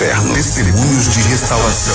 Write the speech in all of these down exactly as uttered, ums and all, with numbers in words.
inferno. Testemunhos de restauração.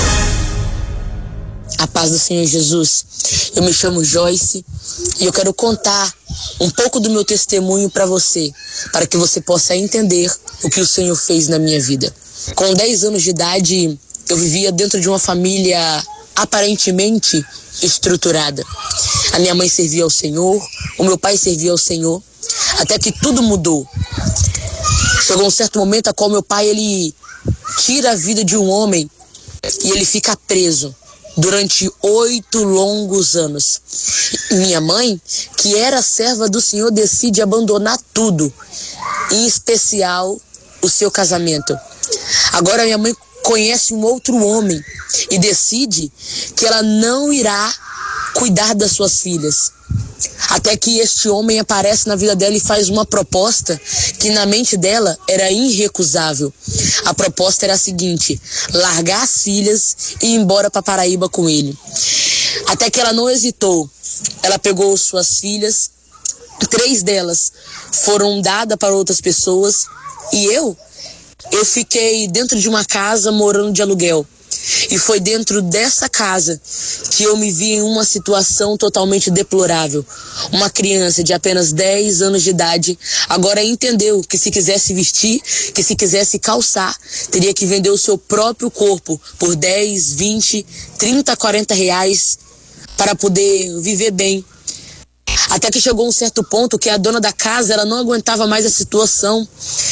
A paz do Senhor Jesus. Eu me chamo Joyce e eu quero contar um pouco do meu testemunho para você, para que você possa entender o que o Senhor fez na minha vida. Com dez anos de idade, eu vivia dentro de uma família aparentemente estruturada. A minha mãe servia ao Senhor, o meu pai servia ao Senhor, até que tudo mudou. Chegou um certo momento a qual meu pai ele tira a vida de um homem e ele fica preso durante oito longos anos. Minha mãe, que era serva do Senhor, decide abandonar tudo, em especial o seu casamento. Agora minha mãe conhece um outro homem e decide que ela não irá cuidar das suas filhas. Até que este homem aparece na vida dela e faz uma proposta que na mente dela era irrecusável. A proposta era a seguinte: largar as filhas e ir embora para Paraíba com ele. Até que ela não hesitou. Ela pegou suas filhas, três delas foram dadas para outras pessoas e eu, eu fiquei dentro de uma casa morando de aluguel. E foi dentro dessa casa que eu me vi em uma situação totalmente deplorável. Uma criança de apenas dez anos de idade agora entendeu que se quisesse vestir, que se quisesse calçar, teria que vender o seu próprio corpo por dez, vinte, trinta, quarenta reais para poder viver bem. Até que chegou um certo ponto que a dona da casa ela não aguentava mais a situação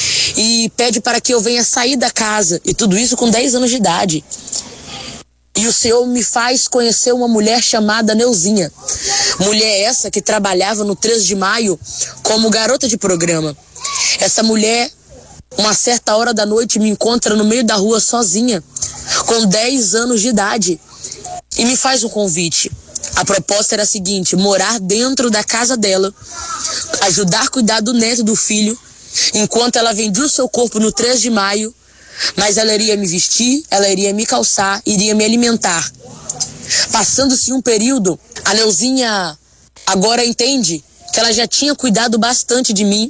e pede para que eu venha sair da casa, e tudo isso com dez anos de idade. E o Senhor me faz conhecer uma mulher chamada Neuzinha. Mulher essa que trabalhava no treze de maio como garota de programa. Essa mulher, uma certa hora da noite, me encontra no meio da rua sozinha, com dez anos de idade, e me faz um convite. A proposta era a seguinte: morar dentro da casa dela, ajudar a cuidar do neto e do filho, enquanto ela vendia o seu corpo no treze de maio, mas ela iria me vestir, ela iria me calçar, iria me alimentar. Passando-se um período, a Neuzinha agora entende que ela já tinha cuidado bastante de mim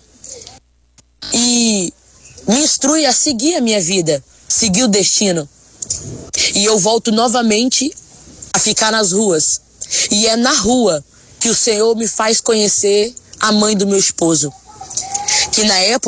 e me instrui a seguir a minha vida, seguir o destino. E eu volto novamente a ficar nas ruas. E é na rua que o Senhor me faz conhecer a mãe do meu esposo, que na época